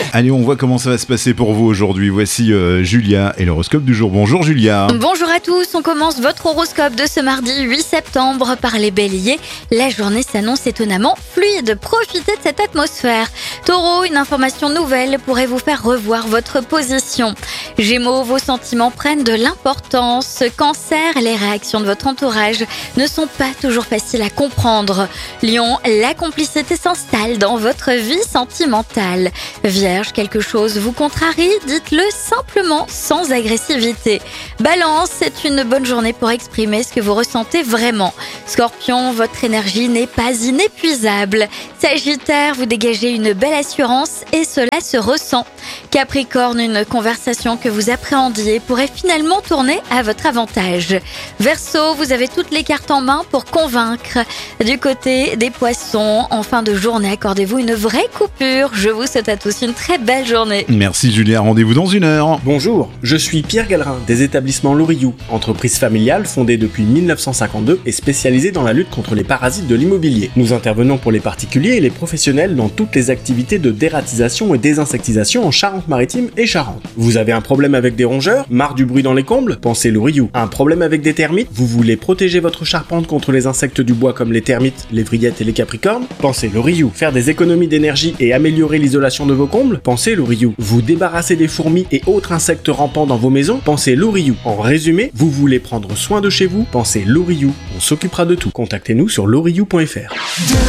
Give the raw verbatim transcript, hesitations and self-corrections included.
Allez, on voit comment ça va se passer pour vous aujourd'hui. Voici euh, Julia et l'horoscope du jour. Bonjour Julia. Bonjour à tous, on commence votre horoscope de ce mardi huit septembre par les béliers. La journée s'annonce étonnamment fluide, profitez de cette atmosphère. Taureau, une information nouvelle pourrait vous faire revoir votre position. Gémeaux, vos sentiments prennent de l'importance. Cancer, les réactions de votre entourage ne sont pas toujours faciles à comprendre. Lion, la complicité s'installe dans votre vie sentimentale. Vierge, quelque chose vous contrarie, dites-le simplement, sans agressivité. Balance, c'est une bonne journée pour exprimer ce que vous ressentez vraiment. Scorpion, votre énergie n'est pas inépuisable. Sagittaire, vous dégagez une belle assurance et cela se ressent. Capricorne, une conversation que vous appréhendiez pourrait finalement tourner à votre avantage. Verseau, vous avez toutes les cartes en main pour convaincre. Du côté des poissons, en fin de journée, accordez-vous une vraie coupure. Je vous souhaite à tous une très belle journée. Merci Julia, rendez-vous dans une heure. Bonjour, je suis Pierre Gallerin des établissements Loriou, entreprise familiale fondée depuis mille neuf cent cinquante-deux et spécialisée dans la lutte contre les parasites de l'immobilier. Nous intervenons pour les particuliers et les professionnels dans toutes les activités de dératisation et désinsectisation en Charente-Maritime et Charente. Vous avez un problème avec des rongeurs? Marre du bruit dans les combles? Pensez Loriou. Un problème avec des termites? Vous voulez protéger votre charpente contre les insectes du bois comme les termites, les vrillettes et les capricornes? Pensez Loriou. Faire des économies d'énergie et améliorer l'isolation de vos combles? Pensez Loriou. Vous débarrasser des fourmis et autres insectes rampants dans vos maisons? Pensez Loriou. En résumé, vous voulez prendre soin de chez vous? Pensez Loriou. On s'occupera de tout. Contactez-nous sur loriou point f r.